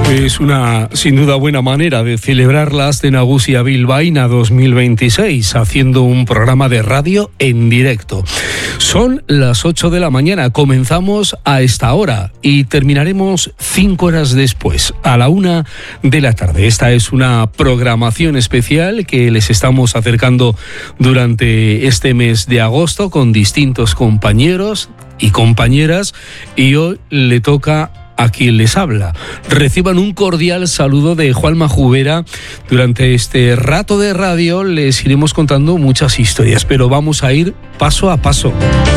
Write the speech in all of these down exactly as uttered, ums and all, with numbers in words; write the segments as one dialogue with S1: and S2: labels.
S1: Es una, sin duda, buena manera de celebrar la Astenagusia Bilbaína dos mil veintiséis, haciendo un programa de radio en directo. Son las ocho de la mañana, comenzamos a esta hora y terminaremos cinco horas después, a la una de la tarde. Esta es una programación especial que les estamos acercando durante este mes de agosto con distintos compañeros y compañeras, y hoy le toca a quien les habla. Reciban un cordial saludo de Juanma Jubera. Durante este rato de radio les iremos contando muchas historias, pero vamos a ir paso a paso.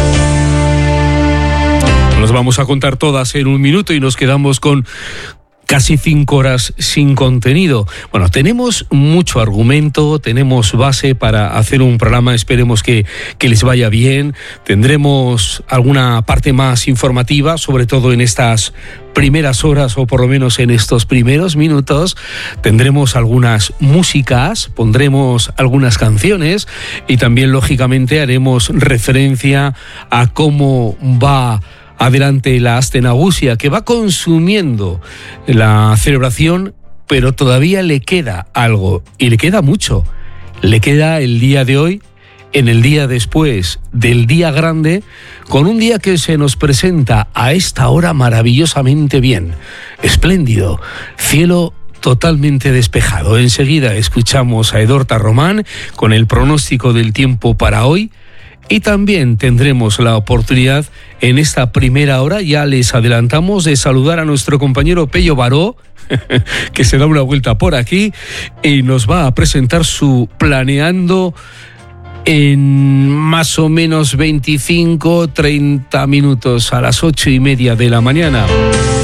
S1: Nos vamos a contar todas en un minuto y nos quedamos con casi cinco horas sin contenido. Bueno, tenemos mucho argumento, tenemos base para hacer un programa, esperemos que, que les vaya bien. Tendremos alguna parte más informativa, sobre todo en estas primeras horas o por lo menos en estos primeros minutos. Tendremos algunas músicas, pondremos algunas canciones y también, lógicamente, haremos referencia a cómo va adelante la Astenagusia, que va consumiendo la celebración, pero todavía le queda algo, y le queda mucho. Le queda el día de hoy, en el día después del día grande, con un día que se nos presenta a esta hora maravillosamente bien, espléndido, cielo totalmente despejado. Enseguida escuchamos a Edorta Román con el pronóstico del tiempo para hoy. Y también tendremos la oportunidad en esta primera hora, ya les adelantamos, de saludar a nuestro compañero Pello Baró, que se da una vuelta por aquí y nos va a presentar su Planeando en más o menos veinticinco, treinta minutos, a las ocho y media de la mañana.